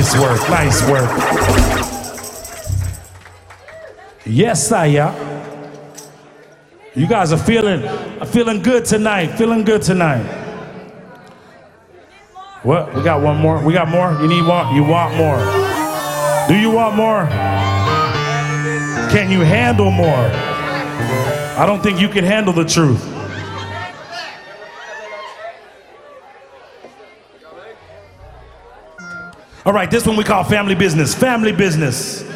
Nice work, nice work. Yes, Saya. You guys are feeling good tonight. Feeling good tonight. What? We got one more. We got more. You need one. You want more? Do you want more? Can you handle more? I don't think you can handle the truth. All right, this one we call family business. Family business.